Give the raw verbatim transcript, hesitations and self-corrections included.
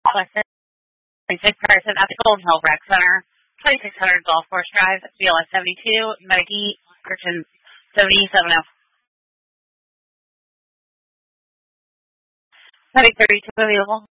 Western twenty-six person at the Golden Hill Rec Center, twenty-six hundred Golf Course Drive, B L S seventy-two, Medicare, Christian seventy-seven oh. Medic thirty-two available.